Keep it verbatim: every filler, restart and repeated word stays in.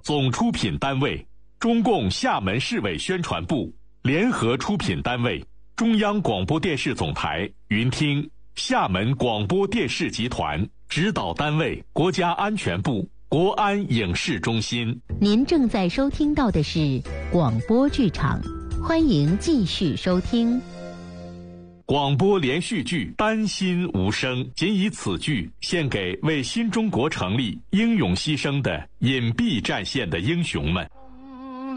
总出品单位中共厦门市委宣传部，联合出品单位中央广播电视总台云听，厦门广播电视集团，指导单位国家安全部国安影视中心。 您正在收听到的是广播剧场，欢迎继续收听。 广播连续剧《丹心无声》，仅以此剧献给为新中国成立英勇牺牲的隐蔽战线的英雄们。